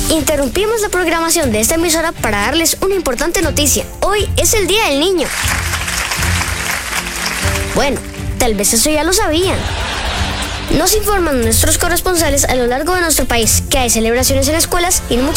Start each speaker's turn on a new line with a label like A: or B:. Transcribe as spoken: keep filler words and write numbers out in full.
A: Interrumpimos la programación de esta emisora para darles una importante noticia. Hoy es el Día del Niño. Bueno, tal vez eso ya lo sabían. Nos informan nuestros corresponsales a lo largo de nuestro país que hay celebraciones en escuelas y en muchas